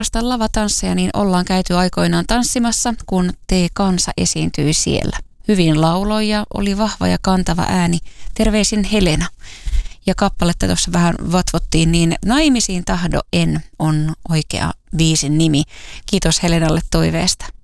harrasta lavatansseja, niin ollaan käyty aikoinaan tanssimassa, kun T-kansa esiintyi siellä. Hyvin lauloi ja oli vahva ja kantava ääni. Terveisin Helena. Ja kappaletta tuossa vähän vatvottiin, niin Naimisiin tahdo en on oikea biisin nimi. Kiitos Helenalle toiveesta.